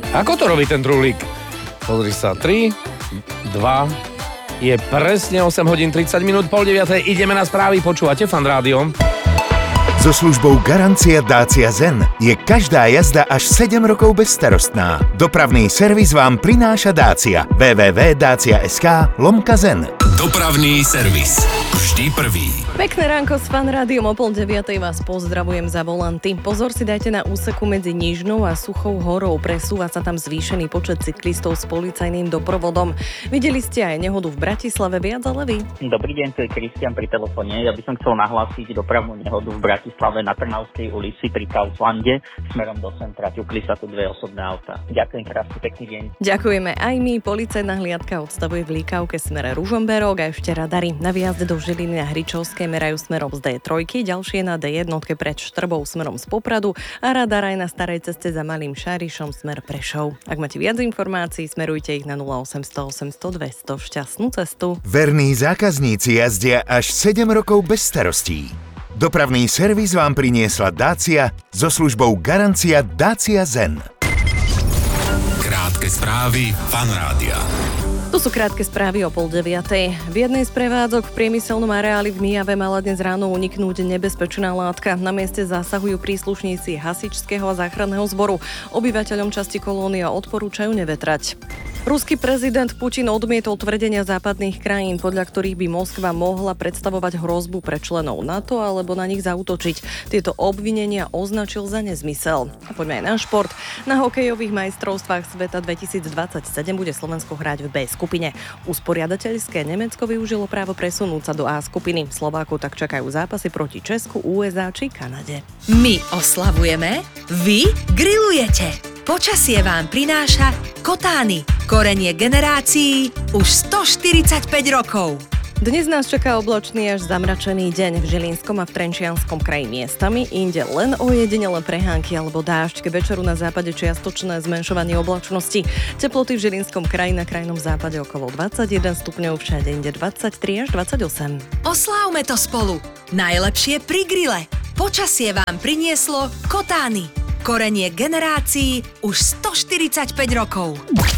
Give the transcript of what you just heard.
Ako to robí ten trulík? Pozri sa, 3, 2, je presne 8 hodín 30 minút, 8:30. Ideme na správy, počúvate Fan Rádio. So službou Garancia Dacia Zen je každá jazda až 7 rokov bezstarostná. Dopravný servis vám prináša Dacia. www.dacia.sk/zen. Dopravný servis. Vždy prvý. Pekné ránko s Fan Rádiom, o 8:30 vás pozdravujem za volanty. Pozor si dajte na úseku medzi Nižnou a Suchou horou. Presúva sa tam zvýšený počet cyklistov s policajným doprovodom. Videli ste aj nehodu v Bratislave, viac ale vy? Dobrý deň, to je Kristian pri telefóne. Ja by som chcel nahlásiť dopravnú nehodu v Bratislave na Trnavskej ulici pri Kauflande. Smerom do centra ťukli sa tu dve osobné auta. Ďakujem krásne, pekný deň. Ďakujeme aj my. Policajná hliadka odstavuje v Líkavke smere Ružomberok a ešte radary na výjazde do Žiliny a Hričovskej merajú smerom z D3, ďalšie na D1 pred Štrbou smerom z Popradu a radar aj na starej ceste za Malým Šárišom smer Prešov. Ak máte viac informácií, smerujte ich na 0800 800 200. Šťastnú cestu. Verní zákazníci jazdia až 7 rokov bez starostí. Dopravný servis vám priniesla Dacia so službou Garancia Dacia Zen. Krátke správy Fan Rádia. Tu sú krátke správy o 8:30. V jednej z prevádzok v priemyselnom areáli v Myjave mala dnes ráno uniknúť nebezpečná látka. Na mieste zasahujú príslušníci hasičského a záchranného zboru. Obyvateľom časti Kolónia odporúčajú nevetrať. Ruský prezident Putin odmietol tvrdenia západných krajín, podľa ktorých by Moskva mohla predstavovať hrozbu pre členov NATO alebo na nich zaútočiť. Tieto obvinenia označil za nezmysel. A poďme aj na šport. Na hokejových majstrovstvách sveta 2027 bude Slovensko hrať v B skupine. Usporiadateľské Nemecko využilo právo presunúť sa do A skupiny. Slovákov tak čakajú zápasy proti Česku, USA či Kanade. My oslavujeme, vy grillujete. Počasie vám prináša Kotány. Korenie generácií už 145 rokov. Dnes nás čaká oblačný až zamračený deň v Žilinskom a v Trenčianskom kraji miestami, inde len ojedinele prehánky alebo dážď, k večeru na západe čiastočné zmenšovanie oblačnosti. Teploty v Žilinskom kraji na krajnom západe okolo 21 stupňov, všade inde 23 až 28. Oslávme to spolu. Najlepšie pri grille. Počasie vám prinieslo Kotány. Korenie generácií už 145 rokov.